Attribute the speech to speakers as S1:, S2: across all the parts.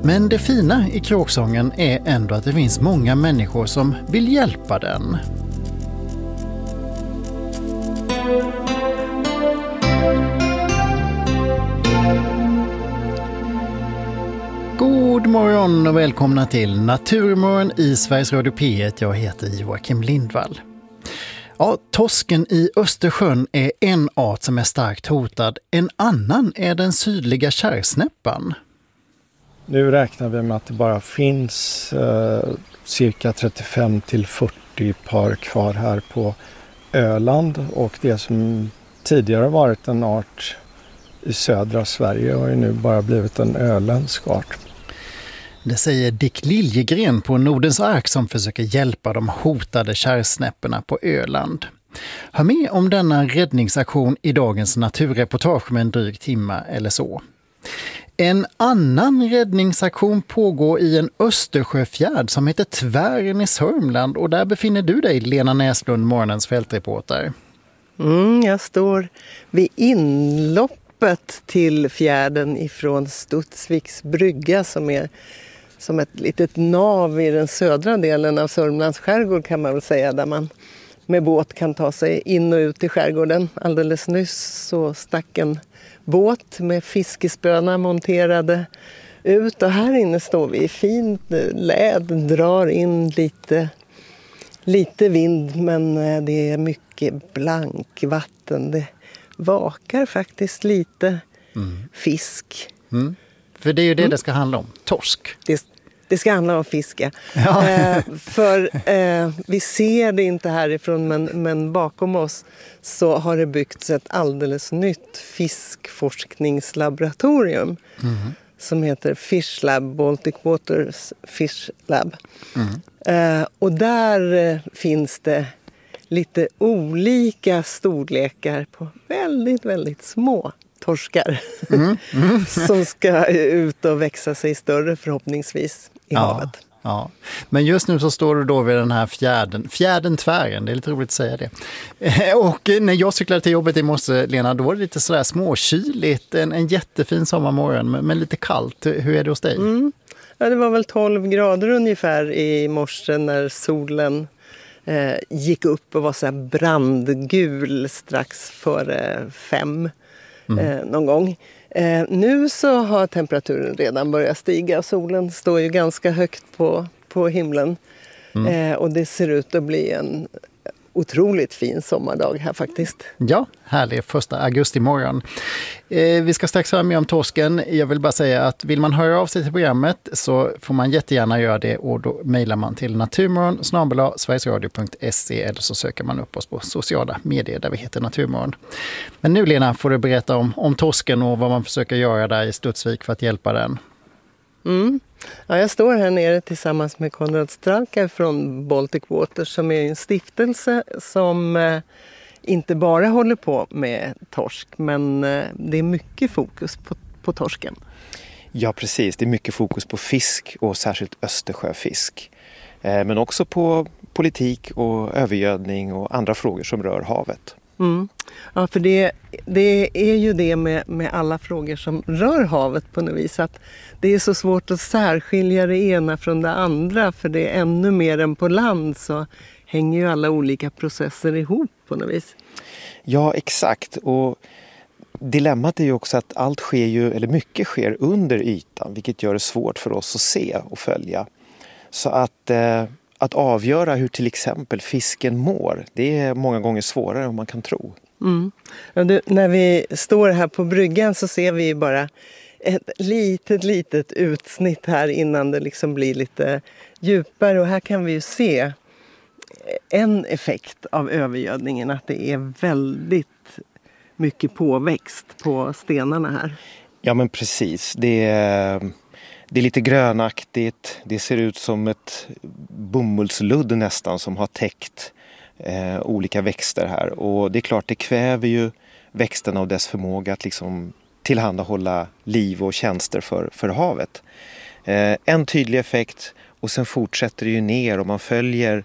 S1: Men det fina i kråksången är ändå att det finns många människor som vill hjälpa den. God morgon och välkomna till Naturmorgon i Sveriges Radio P1. Jag heter Joakim Lindvall. Ja, torsken i Östersjön är en art som är starkt hotad. En annan är den sydliga kärrsnäppan.
S2: Nu räknar vi med att det bara finns cirka 35-40 par kvar här på Öland. Och det som tidigare varit en art i södra Sverige har ju nu bara blivit en öländsk art.
S1: Det säger Dick Liljegren på Nordens Ark som försöker hjälpa de hotade kärrsnäpporna på Öland. Hör med om denna räddningsaktion i dagens naturreportage med en dryg timme eller så. En annan räddningsaktion pågår i en Östersjöfjärd som heter Tvären i Sörmland och där befinner du dig, Lena Näslund, morgonens fältreporter.
S3: Jag står vid inloppet till fjärden ifrån Studsviks brygga som är som ett litet nav i den södra delen av Sörmlands skärgård kan man väl säga, där man med båt kan ta sig in och ut i skärgården. Alldeles nyss så stack en båt med fiskespöna monterade ut och här inne står vi i fint läd, drar in lite vind men det är mycket blank vatten. Det vakar faktiskt lite fisk.
S1: För det är ju det ska handla om, torsk.
S3: Det ska handla om fisk, ja. För vi ser det inte härifrån men bakom oss så har det byggts ett alldeles nytt fiskforskningslaboratorium som heter Fish Lab, Baltic Waters Fish Lab. Och där finns det lite olika storlekar på väldigt, väldigt små torskar som ska ut och växa sig större förhoppningsvis i havet.
S1: Ja. Men just nu så står du då vid den här fjärden Tvären, det är lite roligt att säga det. Och när jag cyklade till jobbet i morse, Lena, då var det lite sådär småkyligt, en jättefin sommarmorgon men lite kallt. Hur är det hos dig?
S3: Ja, det var väl 12 grader ungefär i morse när solen gick upp och var så här brandgul strax före 5 någon gång. Nu så har temperaturen redan börjat stiga och solen står ju ganska högt på himlen. Och det ser ut att bli en otroligt fin sommardag här faktiskt.
S1: Ja, härlig 1 augusti morgon. Vi ska strax höra mer om torsken. Jag vill bara säga att vill man höra av sig till programmet så får man jättegärna göra det och då mejlar man till naturmorgon@sverigesradio.se eller så söker man upp oss på sociala medier där vi heter Naturmorgon. Men nu, Lena, får du berätta om torsken och vad man försöker göra där i Studsvik för att hjälpa den.
S3: Ja, jag står här nere tillsammans med Konrad Stralka från Baltic Waters som är en stiftelse som inte bara håller på med torsk men det är mycket fokus på torsken.
S4: Ja, precis. Det är mycket fokus på fisk och särskilt Östersjöfisk. Men också på politik och övergödning och andra frågor som rör havet.
S3: Ja, för det är ju det med alla frågor som rör havet på något vis att det är så svårt att särskilja det ena från det andra för det är ännu mer än på land så hänger ju alla olika processer ihop på något vis.
S4: Ja, exakt. Och dilemmat är ju också att allt sker ju, eller mycket sker under ytan vilket gör det svårt för oss att se och följa. Så att avgöra hur till exempel fisken mår, det är många gånger svårare än man kan tro.
S3: Ja, när vi står här på bryggan så ser vi bara ett litet utsnitt här innan det liksom blir lite djupare. Och här kan vi ju se en effekt av övergödningen, att det är väldigt mycket påväxt på stenarna här. Ja,
S4: men precis. Det är lite grönaktigt. Det ser ut som ett bomullsludd nästan som har täckt olika växter här. Och det är klart, det kväver ju växten av dess förmåga att liksom tillhandahålla liv och tjänster för havet. En tydlig effekt, och sen fortsätter det ju ner. Om man följer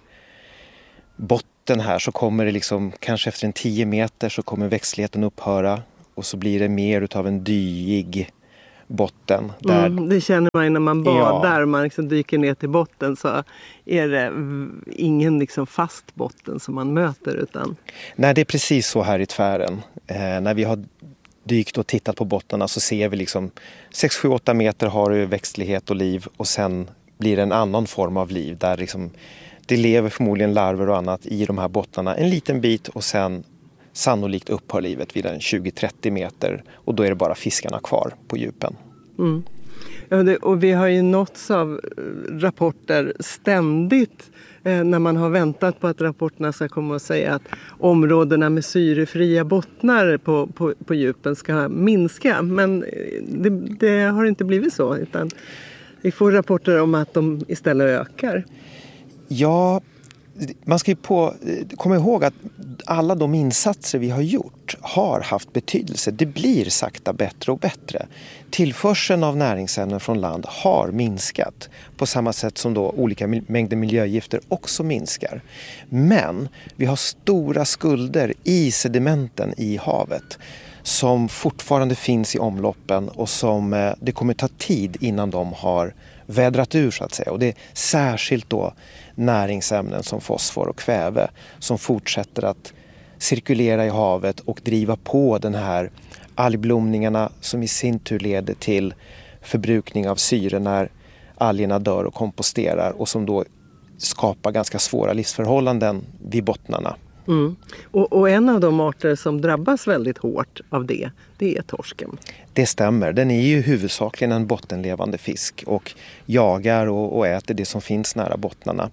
S4: botten här så kommer det liksom, kanske efter 10 meter så kommer växtligheten upphöra. Och så blir det mer utav en dyig botten. Där...
S3: det känner man när man badar och man liksom dyker ner till botten, så är det ingen liksom fast botten som man möter. Utan...
S4: Nej, det är precis så här i tvären. När vi har dykt och tittat på bottnarna så ser vi liksom 6-7-8 meter har det växtlighet och liv, och sen blir det en annan form av liv där liksom, det lever förmodligen larver och annat i de här bottnarna en liten bit, och sen sannolikt upphör livet vid en 20-30 meter, och då är det bara fiskarna kvar på djupen.
S3: Mm. Ja, och vi har ju nåtts av rapporter ständigt när man har väntat på att rapporterna ska komma och säga att områdena med syrefria bottnar på djupen ska minska. Men det har inte blivit så, utan vi får rapporter om att de istället ökar.
S4: Ja, man ska ju komma ihåg att alla de insatser vi har gjort har haft betydelse. Det blir sakta bättre och bättre. Tillförseln av näringsämnen från land har minskat på samma sätt som då olika mängder miljögifter också minskar. Men vi har stora skulder i sedimenten i havet som fortfarande finns i omloppen, och som det kommer ta tid innan de har vädrat ur, så att säga. Och det är särskilt då näringsämnen som fosfor och kväve som fortsätter att cirkulera i havet och driva på den här algblomningarna, som i sin tur leder till förbrukning av syre när algerna dör och komposterar, och som då skapar ganska svåra livsförhållanden vid bottnarna.
S3: Mm. Och en av de arter som drabbas väldigt hårt av det är torsken.
S4: Det stämmer. Den är ju huvudsakligen en bottenlevande fisk och jagar och äter det som finns nära bottnarna.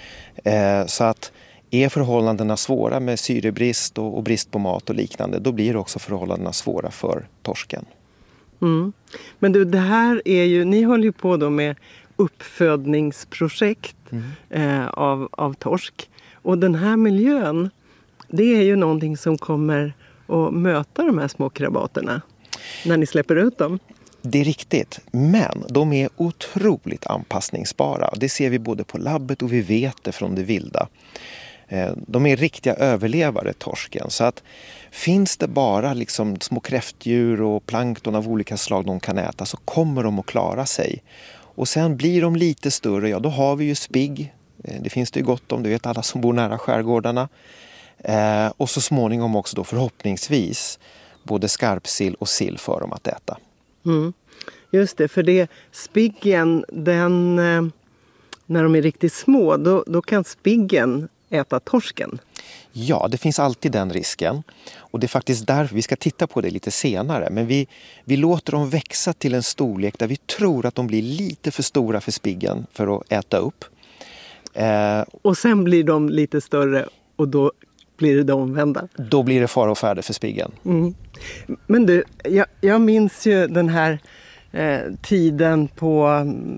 S4: Så att är förhållandena svåra med syrebrist och brist på mat och liknande, då blir också förhållandena svåra för torsken.
S3: Mm. Men du, det här är ju, ni håller ju på då med uppfödningsprojekt av torsk. Och den här miljön, det är ju någonting som kommer att möta de här små krabaterna när ni släpper ut dem.
S4: Det är riktigt, men de är otroligt anpassningsbara. Det ser vi både på labbet och vi vet det från det vilda. De är riktiga överlevare, torsken. Så att finns det bara liksom små kräftdjur och plankton av olika slag de kan äta, så kommer de att klara sig. Och sen blir de lite större, ja då har vi ju spigg. Det finns det ju gott om, du vet, alla som bor nära skärgårdarna. Och så småningom också då förhoppningsvis både skarpsill och sill för dem att äta. Mm.
S3: Just det, för det spiggen, den, när de är riktigt små, då kan spiggen äta torsken.
S4: Ja, det finns alltid den risken. Och det är faktiskt därför vi ska titta på det lite senare. Men vi låter dem växa till en storlek där vi tror att de blir lite för stora för spiggen för att äta upp.
S3: Och sen blir de lite större och då blir det omvända.
S4: Då blir det fara och färde för spiggen. Mm.
S3: Men du, jag minns ju den här tiden på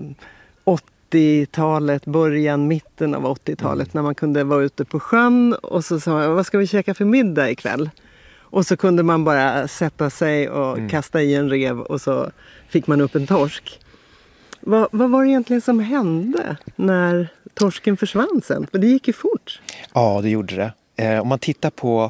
S3: 80-talet, mitten av 80-talet, när man kunde vara ute på sjön och så sa man, vad ska vi käka för middag ikväll? Och så kunde man bara sätta sig och kasta i en rev och så fick man upp en torsk. Vad var det egentligen som hände när torsken försvann sen? För det gick ju fort.
S4: Ja, det gjorde det. Om man tittar på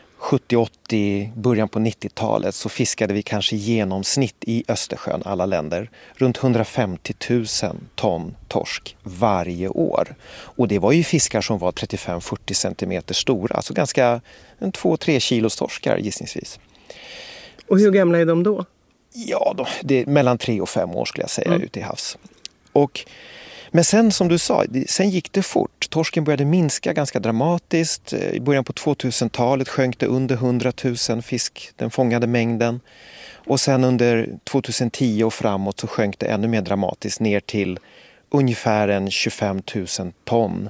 S4: 70-80, början på 90-talet, så fiskade vi kanske i genomsnitt i Östersjön, alla länder, runt 150 000 ton torsk varje år. Och det var ju fiskar som var 35-40 centimeter stora, alltså ganska 2-3 kilos torskar gissningsvis.
S3: Och hur gamla är de då?
S4: Ja, det är mellan 3 och 5 år skulle jag säga ute i havs. Men sen som du sa, sen gick det fort. Torsken började minska ganska dramatiskt. I början på 2000-talet sjönk det under 100 000 fisk, den fångade mängden. Och sen under 2010 och framåt så sjönk det ännu mer dramatiskt ner till ungefär 25 000 ton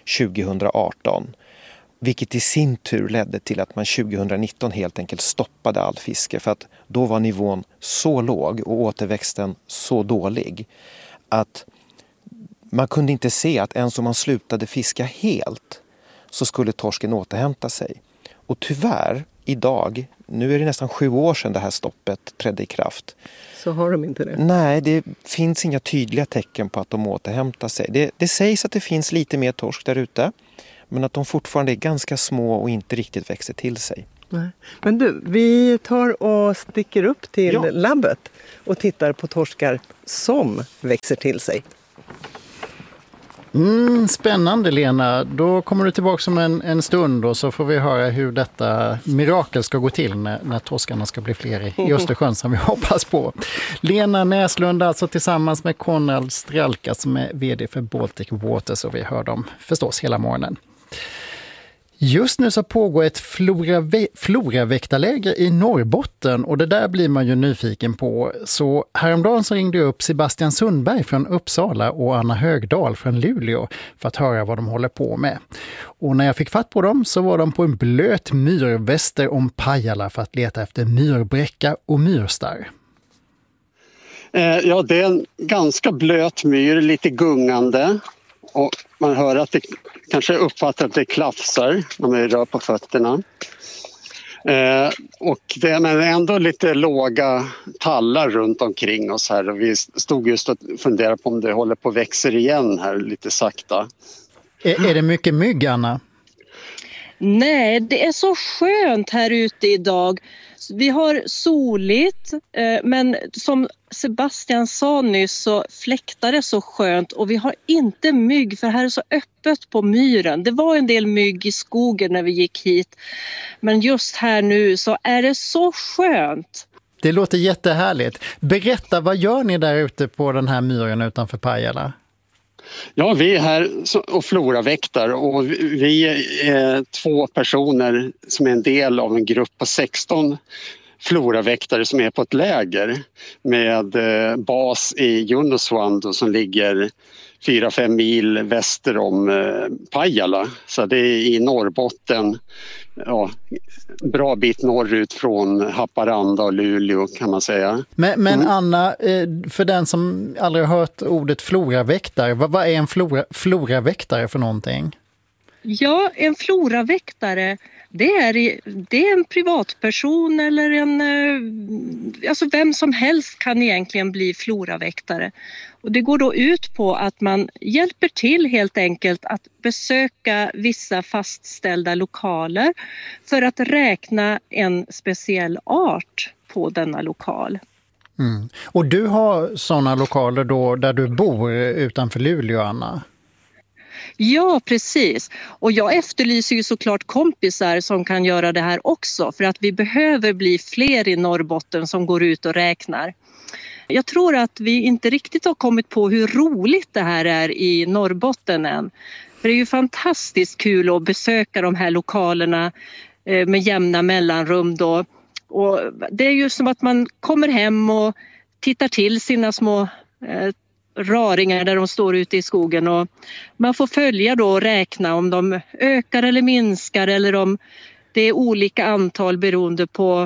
S4: 2018. Vilket i sin tur ledde till att man 2019 helt enkelt stoppade all fiske. För att då var nivån så låg och återväxten så dålig att man kunde inte se att ens om man slutade fiska helt så skulle torsken återhämta sig. Och tyvärr, idag, nu är det nästan 7 år sedan det här stoppet trädde i kraft.
S3: Så har de inte det?
S4: Nej, det finns inga tydliga tecken på att de återhämtar sig. Det sägs att det finns lite mer torsk där ute, men att de fortfarande är ganska små och inte riktigt växer till sig.
S3: Nej. Men du, vi tar och sticker upp till labbet och tittar på torskar som växer till sig.
S1: Spännande, Lena. Då kommer du tillbaka om en stund och så får vi höra hur detta mirakel ska gå till när torskarna ska bli fler i Östersjön som vi hoppas på. Lena Näslund alltså tillsammans med Konrad Stralka som är vd för Baltic Waters, och vi hör dem förstås hela morgonen. Just nu så pågår ett floraväktarläger i Norrbotten, och det där blir man ju nyfiken på. Så häromdagen så ringde jag upp Sebastian Sundberg från Uppsala och Anna Högdahl från Luleå för att höra vad de håller på med. Och när jag fick fatt på dem så var de på en blöt myr väster om Pajala för att leta efter myrbräcka och myrstarr.
S5: Ja, det är en ganska blöt myr, lite gungande. Och man hör att det kanske uppfattar att det klafsar när man rör på fötterna. Men ändå lite låga tallar runt omkring oss här. Och vi stod just och funderade på om det håller på att växa igen här lite sakta.
S1: Är det mycket mygg, Anna?
S6: Nej, det är så skönt här ute idag. Vi har soligt, men som Sebastian sa nyss så fläktar det så skönt, och vi har inte mygg för här är så öppet på myren. Det var en del mygg i skogen när vi gick hit, men just här nu så är det så skönt.
S1: Det låter jättehärligt. Berätta, vad gör ni där ute på den här myren utanför Pajala?
S5: Ja, vi är här och floraväktar, och vi är 2 personer som är en del av en grupp på 16 floraväktare som är på ett läger med bas i Junosuando som ligger 4-5 mil väster om Pajala. Så det är i Norrbotten, bra bit norrut från Haparanda och Luleå kan man säga.
S1: Men Anna, för den som aldrig har hört ordet floraväktare, vad är en floraväktare för någonting?
S6: Ja, en floraväktare, det är en privatperson eller alltså vem som helst kan egentligen bli floraväktare. Och det går då ut på att man hjälper till helt enkelt att besöka vissa fastställda lokaler för att räkna en speciell art på denna lokal.
S1: Mm. Och du har sådana lokaler då där du bor utanför Luleå, Anna?
S6: Ja, precis. Och jag efterlyser ju såklart kompisar som kan göra det här också, för att vi behöver bli fler i Norrbotten som går ut och räknar. Jag tror att vi inte riktigt har kommit på hur roligt det här är i Norrbotten än. För det är ju fantastiskt kul att besöka de här lokalerna med jämna mellanrum då. Och det är ju som att man kommer hem och tittar till sina små raringar där de står ute i skogen, och man får följa då och räkna om de ökar eller minskar, eller om det är olika antal beroende på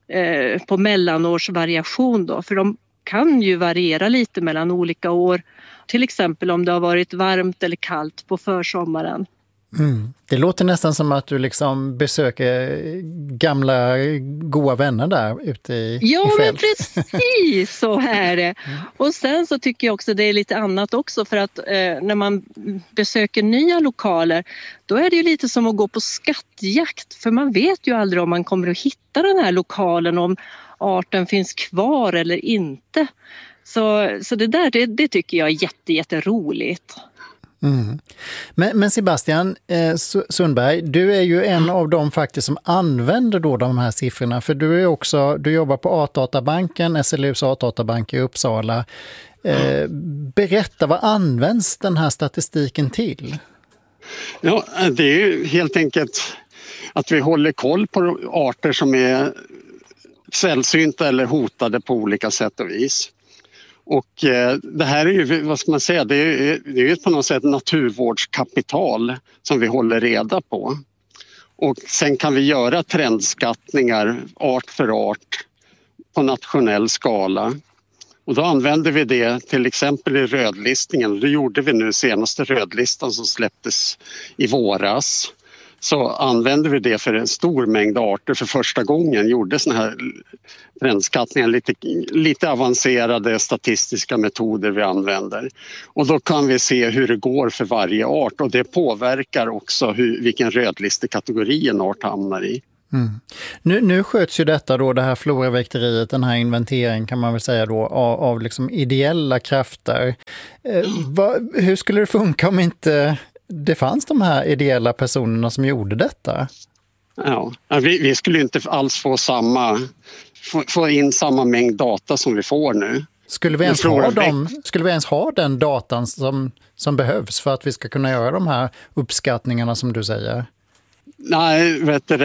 S6: mellanårsvariation då, för de kan ju variera lite mellan olika år, till exempel om det har varit varmt eller kallt på försommaren.
S1: Mm. Det låter nästan som att du liksom besöker gamla goda vänner där ute i fält.
S6: Ja, men precis så är det. Och sen så tycker jag också det är lite annat också, för att när man besöker nya lokaler, då är det ju lite som att gå på skattjakt, för man vet ju aldrig om man kommer att hitta den här lokalen, om arten finns kvar eller inte. Så det där, det tycker jag är jätteroligt.
S1: Mm. Men Sebastian Sundberg, du är ju en av dem faktiskt som använder då de här siffrorna, för du jobbar på Artdatabanken, SLUs Artdatabank i Uppsala. Berätta, vad används den här statistiken till?
S5: Ja, det är ju helt enkelt att vi håller koll på arter som är sällsynta eller hotade på olika sätt och vis. Och det här är ju, vad ska man säga, det är ju på något sätt naturvårdskapital som vi håller reda på. Och sen kan vi göra trendskattningar art för art på nationell skala. Och då använder vi det till exempel i rödlistningen. Det gjorde vi nu senaste rödlistan som släpptes i våras. Så använder vi det för en stor mängd arter för första gången. Gjorde såna här trendskattningar, lite avancerade statistiska metoder vi använder. Och då kan vi se hur det går för varje art, och det påverkar också vilken rödlistekategori en art hamnar i.
S1: Nu sköts ju detta då, det här floravekteriet, den här inventeringen kan man väl säga då, av liksom ideella krafter. Hur skulle det funka om inte det fanns de här ideella personerna som gjorde detta?
S5: Ja, vi skulle inte alls få in samma mängd data som vi får nu.
S1: Skulle vi ens ha den datan som behövs för att vi ska kunna göra de här uppskattningarna som du säger?
S5: Nej,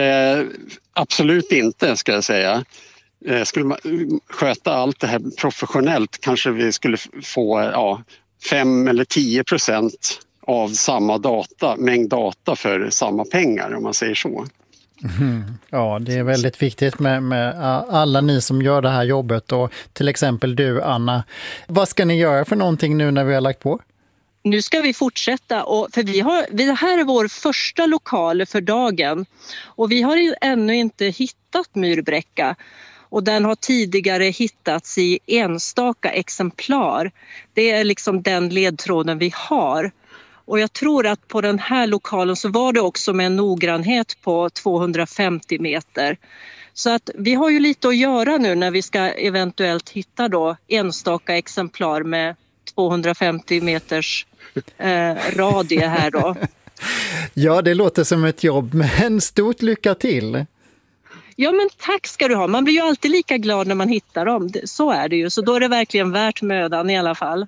S5: absolut inte ska jag säga. Skulle man sköta allt det här professionellt kanske vi skulle få 5 eller 10% av samma mängd data för samma pengar, om man säger så.
S1: Ja, det är väldigt viktigt med alla ni som gör det här jobbet, och till exempel du, Anna. Vad ska ni göra för någonting nu när vi har lagt på?
S6: Nu ska vi fortsätta, för det här är vår första lokal för dagen och vi har ju ännu inte hittat myrbräcka, och den har tidigare hittats i enstaka exemplar. Det är liksom den ledtråden vi har. Och jag tror att på den här lokalen så var det också med en noggrannhet på 250 meter. Så att vi har ju lite att göra nu när vi ska eventuellt hitta då enstaka exemplar med 250 meters radie här då.
S1: Ja, det låter som ett jobb, men stort lycka till!
S6: Ja, men tack ska du ha. Man blir ju alltid lika glad när man hittar dem. Så är det ju. Så då är det verkligen värt mödan i alla fall.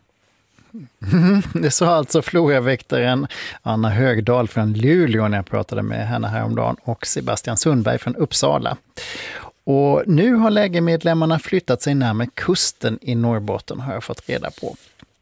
S1: Det sa alltså floraväktaren Anna Högdahl från Luleå när jag pratade med henne häromdagen, och Sebastian Sundberg från Uppsala. Och nu har lägermedlemmarna flyttat sig närmare kusten i Norrbotten, har jag fått reda på.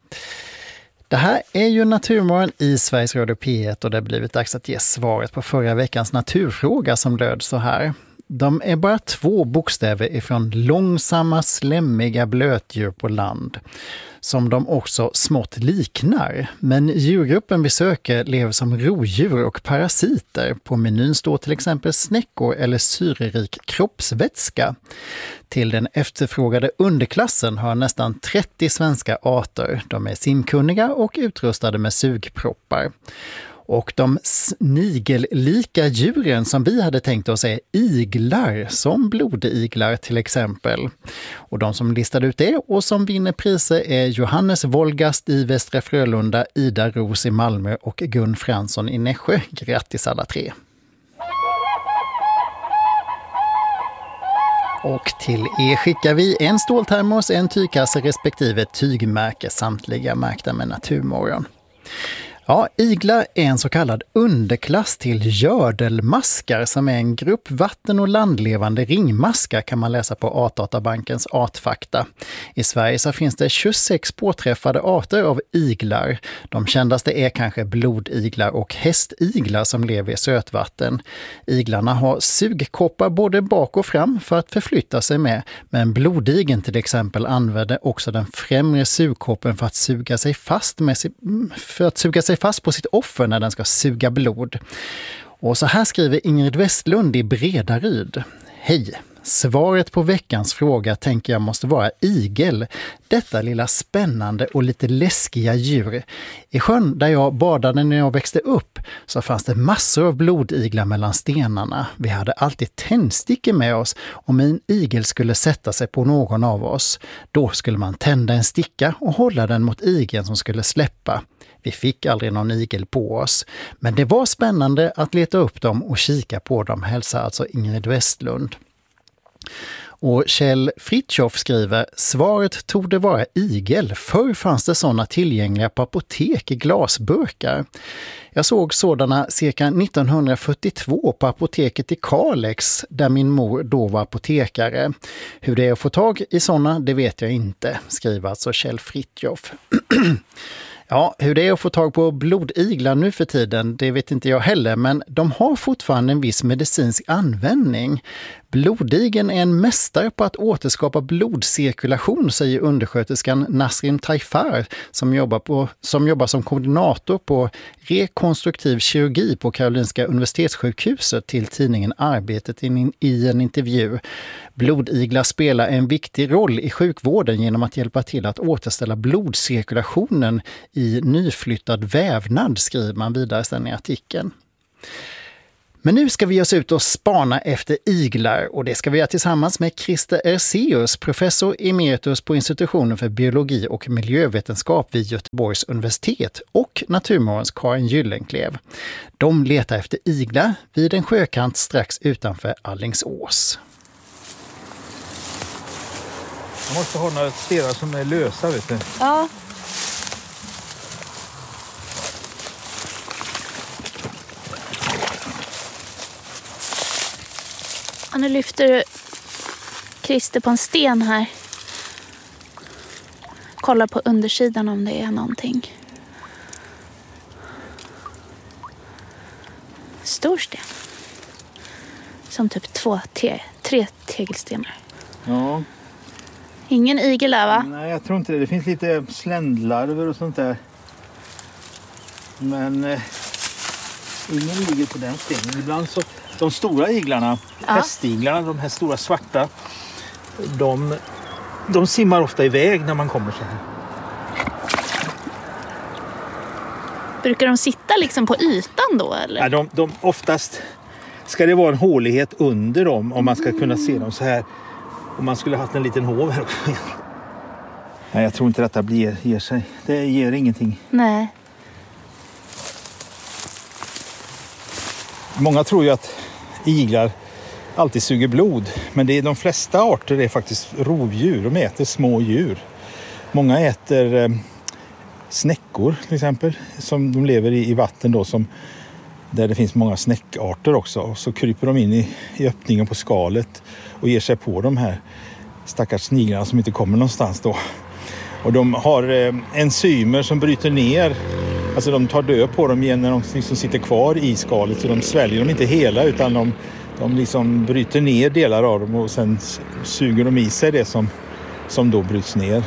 S1: Det här är ju Naturmorgon i Sveriges Radio P1 och det har blivit dags att ge svaret på förra veckans naturfråga som löd så här. De är bara 2 bokstäver ifrån långsamma, slämmiga blötdjur på land, som de också smått liknar. Men djurgruppen vi söker lever som rovdjur och parasiter. På menyn står till exempel snäckor eller syrerik kroppsvätska. Till den efterfrågade underklassen har nästan 30 svenska arter. De är simkunniga och utrustade med sugproppar. Och de snigellika djuren som vi hade tänkt oss är iglar, som blodiglar till exempel. Och de som listade ut det och som vinner priser är Johannes Wolgast i Västra Frölunda, Ida Ros i Malmö och Gun Fransson i Nässjö. Grattis alla 3! Och till er skickar vi en ståltermos, en tygkasse respektive tygmärke, samtliga märkta med Naturmorgon. Ja, iglar är en så kallad underklass till gördelmaskar som är en grupp vatten- och landlevande ringmaskar, kan man läsa på Artdatabankens Artfakta. I Sverige så finns det 26 påträffade arter av iglar. De kändaste är kanske blodiglar och hästiglar som lever i sötvatten. Iglarna har sugkoppar både bak och fram för att förflytta sig med, men blodigeln till exempel använder också den främre sugkoppen för att suga sig fast på sitt offer när den ska suga blod. Och så här skriver Ingrid Westlund i Bredaryd. Hej! Svaret på veckans fråga tänker jag måste vara igel. Detta lilla spännande och lite läskiga djur. I sjön där jag badade när jag växte upp så fanns det massor av blodiglar mellan stenarna. Vi hade alltid tändstickor med oss om en igel skulle sätta sig på någon av oss. Då skulle man tända en sticka och hålla den mot igeln som skulle släppa. Vi fick aldrig någon igel på oss, men det var spännande att leta upp dem och kika på dem, hälsar alltså Ingrid Westlund. Och Kjell Fritjof skriver, svaret torde vara igel. Förr fanns det sådana tillgängliga på apotek i glasburkar. Jag såg sådana cirka 1942 på apoteket i Kalix där min mor då var apotekare. Hur det är att få tag i sådana, det vet jag inte, skriver alltså Kjell Fritjof. Ja, hur det är att få tag på blodiglar nu för tiden, det vet inte jag heller, men de har fortfarande en viss medicinsk användning. Blodigeln är en mästare på att återskapa blodcirkulation, säger undersköterskan Nasrin Taifar som jobbar som koordinator på rekonstruktiv kirurgi på Karolinska universitetssjukhuset till tidningen Arbetet i en intervju. Blodiglar spelar en viktig roll i sjukvården genom att hjälpa till att återställa blodcirkulationen i nyflyttad vävnad, skriver man vidare sedan i artikeln. Men nu ska vi oss ut och spana efter iglar och det ska vi göra tillsammans med Christer Erseus, professor emeritus på institutionen för biologi och miljövetenskap vid Göteborgs universitet och Naturmorgons Karin Gyllenklev. De letar efter iglar vid en sjökant strax utanför Alingsås.
S7: Man måste ha några stenar som är lösa, vet du.
S8: Ja. Och nu lyfter Christer på en sten här. Kolla på undersidan om det är någonting. Stor sten. Som typ 3 tegelstenar.
S7: Ja.
S8: Ingen igel där, va?
S7: Nej, jag tror inte det. Det finns lite sländlarver och sånt där. Men ingen igel på den stenen. Ibland så, de stora iglarna, hästiglarna, de här stora svarta, de simmar ofta iväg när man kommer så här.
S8: Brukar de sitta liksom på ytan då, eller?
S7: Ja, de oftast ska det vara en hålighet under dem om man ska kunna se dem så här. Om man skulle ha haft en liten hov här också. Nej, jag tror inte att detta ger sig. Det ger ingenting.
S8: Nej.
S7: Många tror ju att iglar alltid suger blod. Men de flesta arter är faktiskt rovdjur. De äter små djur. Många äter snäckor till exempel. Som de lever i vatten då, där det finns många snäckarter också. Och så kryper de in i öppningen på skalet och ger sig på de här stackars sniglarna som inte kommer någonstans då. Och de har enzymer som bryter ner, alltså de tar död på dem igen när de liksom sitter kvar i skalet, så de sväljer dem inte hela utan de liksom bryter ner delar av dem och sen suger de i sig det som då bryts ner.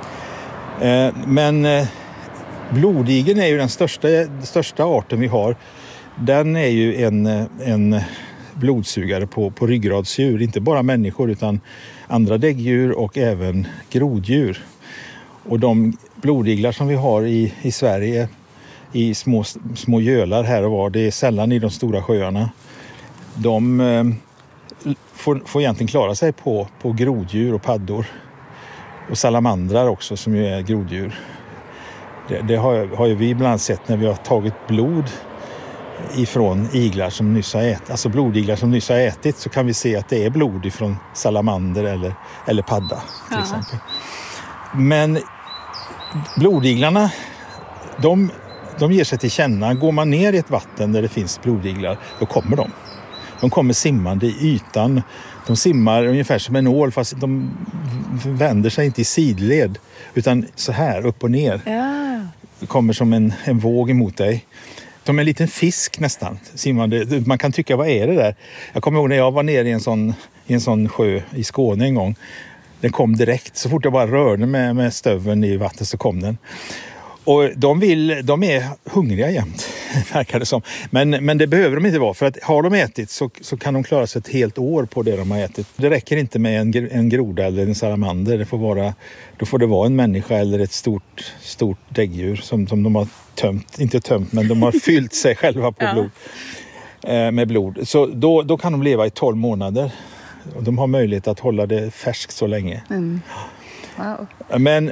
S7: Men blodigeln är ju den största arten vi har. Den är ju en blodsugare på ryggradsdjur, inte bara människor utan andra däggdjur och även groddjur. Och de blodiglar som vi har i Sverige i små gölar här och var, det är sällan i de stora sjöarna. De får egentligen klara sig på groddjur och paddor. Och salamandrar också som ju är groddjur. Det har ju vi bland annat sett när vi har tagit blod ifrån iglar som nyss har ätit, alltså blodiglar som nyss har ätit, så kan vi se att det är blod ifrån salamander eller padda till exempel. Men blodiglarna, de ger sig till känna. Går man ner i ett vatten där det finns blodiglar, då kommer de. De kommer simmande i ytan. De simmar ungefär som en ål, fast de vänder sig inte i sidled utan så här upp och ner. Ja. Det kommer som en våg emot dig. De är en liten fisk nästan, simmande. Man kan tycka, vad är det där? Jag kommer ihåg när jag var nere i en sån sjö i Skåne en gång. Den kom direkt. Så fort jag bara rörde med stöveln i vattnet så kom den. Och de är hungriga jämt, verkar det som. Men det behöver de inte vara. För att har de ätit så kan de klara sig ett helt år på det de har ätit. Det räcker inte med en groda eller en salamander. Då får det vara en människa eller ett stort däggdjur som de har men de har fyllt sig själva på blod, med blod. Så då kan de leva i 12 månader. Och de har möjlighet att hålla det färskt så länge. Mm.
S8: Wow.
S7: Men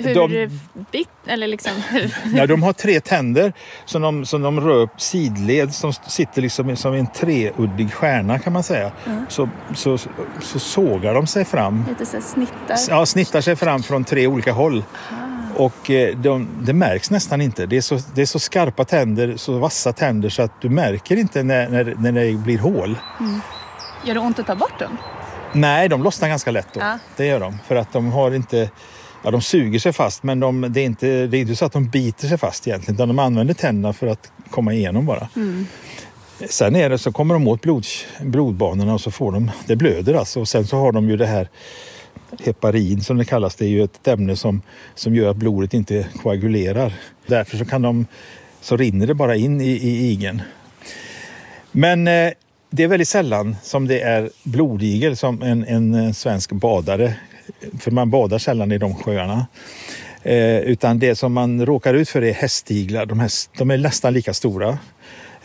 S8: eller liksom
S7: ja, de har 3 tänder som de rör upp sidled som sitter liksom som en treuddig stjärna kan man säga. Så sågar de sig fram.
S8: Lite så snittar.
S7: Ja, snittar sig fram från 3 olika håll. Och det märks nästan inte. Det är så skarpa tänder, så vassa tänder så att du märker inte när det blir hål.
S8: Mm. Gör det ont att ta bort dem?
S7: Nej, de lossnar ganska lätt då. Ja. Det gör de. För att de har inte... Ja, de suger sig fast, men det är inte så att de biter sig fast egentligen. Utan de använder tänderna för att komma igenom bara. Mm. Sen så kommer de åt blodbanorna och så får de... Det blöder alltså. Och sen så har de ju det här heparin som det kallas. Det är ju ett ämne som gör att blodet inte koagulerar. Därför så rinner det bara in i igeln. Men... det är väldigt sällan som det är blodigel som en svensk badare, för man badar sällan i de sjöarna. Utan det som man råkar ut för är hästiglar. De är nästan lika stora.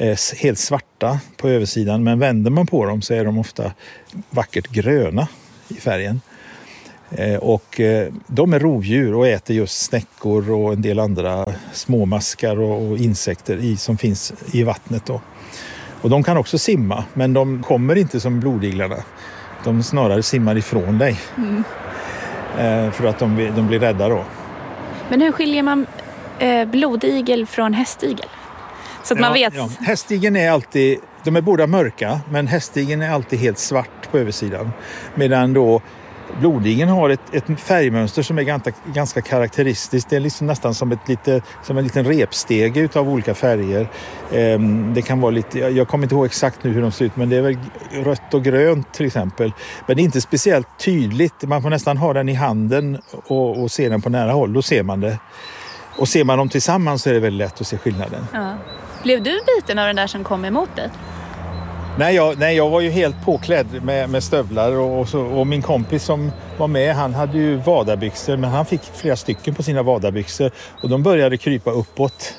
S7: helt svarta på översidan, men vänder man på dem så är de ofta vackert gröna i färgen. Och de är rovdjur och äter just snäckor och en del andra småmaskar och insekter som finns i vattnet då. Och de kan också simma, men de kommer inte som blodiglarna. De snarare simmar ifrån dig. För att de blir rädda då.
S8: Men hur skiljer man blodigel från hästigel? Så att man vet. Ja.
S7: Hästigeln är alltid, de är båda mörka, men hästigeln är alltid helt svart på översidan. Medan då blodigeln har ett färgmönster som är ganska karaktäristiskt. Det är liksom nästan som en liten repstege utav olika färger. Det kan vara lite, jag kommer inte ihåg exakt nu hur de ser ut, men det är väl rött och grönt till exempel. Men det är inte speciellt tydligt. Man får nästan ha den i handen och se den på nära håll. Då ser man det. Och ser man dem tillsammans så är det väldigt lätt att se skillnaden.
S8: Ja. Blev du biten av den där som kom emot dig?
S7: Nej, jag var ju helt påklädd med stövlar och min kompis som var med, han hade ju vadarbyxor, men han fick flera stycken på sina vadarbyxor och de började krypa uppåt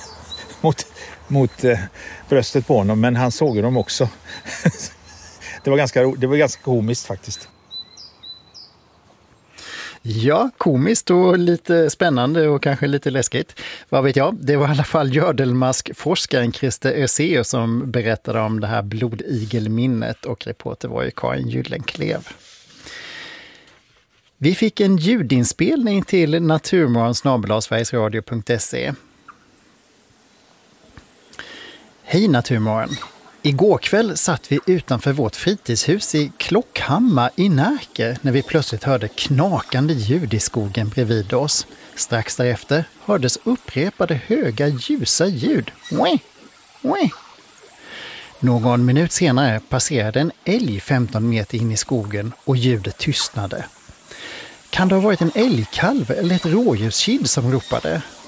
S7: mot bröstet på honom, men han såg dem också. Det var ganska komiskt faktiskt.
S1: Ja, komiskt och lite spännande och kanske lite läskigt. Vad vet jag? Det var i alla fall gödelmaskforskaren Christer Öseus som berättade om det här blodigelminnet och reporter var ju Karin Gyllenklev. Vi fick en ljudinspelning till naturmorgon@sverigesradio.se. Hej Naturmorgon! Igår kväll satt vi utanför vårt fritidshus i Klockhammar i Närke när vi plötsligt hörde knakande ljud i skogen bredvid oss. Strax därefter hördes upprepade höga ljusa ljud. Någon minut senare passerade en älg 15 meter in i skogen och ljudet tystnade. Kan det ha varit en älgkalv eller ett rådjurskid som ropade?